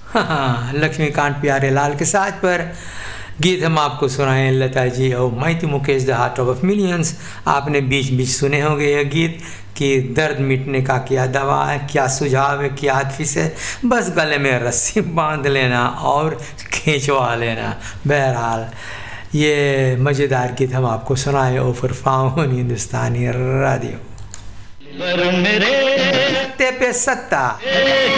हाँ, लक्ष्मीकांत प्यारेलाल के साथ पर गीत हम आपको सुनाएं लता जी और मैं थी Mukesh the heart of millions. आपने बीच बीच सुने होंगे यह गीत कि दर्द मिटने का क्या दवा है, क्या सुझाव है, क्या एडवाइस है, बस गले में रस्सी बांध लेना और खींचवा लेना। बहरहाल ये मज़ेदार गीत हम आपको सुनाए ओफर फाउन हिंदुस्तानी रेडियो पे सत्ता।